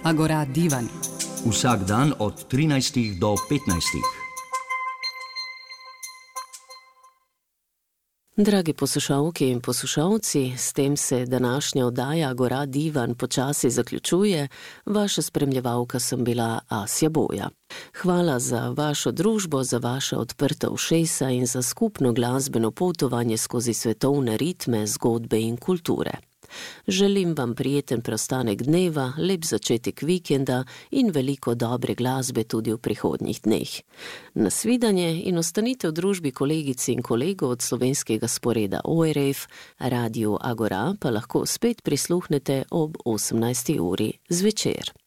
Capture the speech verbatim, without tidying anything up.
Agora Divan. Vsak dan od trinajstih do petnajstih. Dragi poslušalke in poslušalci, s tem se današnja oddaja Agora Divan počasi zaključuje. Vaša spremljevalka sem bila Asja Boja. Hvala za vašo družbo, za vaša odprta ušesa in za skupno glasbeno potovanje skozi svetovne ritme, zgodbe in kulture. Želim vam prijeten preostanek dneva, lep začetek vikenda in veliko dobre glasbe tudi v prihodnjih dneh. Nasvidenje in ostanite v družbi kolegic in kolegov od slovenskega sporeda O R F, Radio Agora pa lahko spet prisluhnete ob osemnajsti uri zvečer.